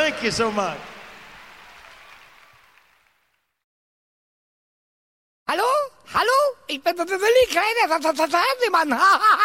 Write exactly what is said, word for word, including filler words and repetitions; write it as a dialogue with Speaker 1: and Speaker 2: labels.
Speaker 1: Thank you so much.
Speaker 2: Hallo? Hallo? Ich bin Willi Kleiner, Fernsehmann.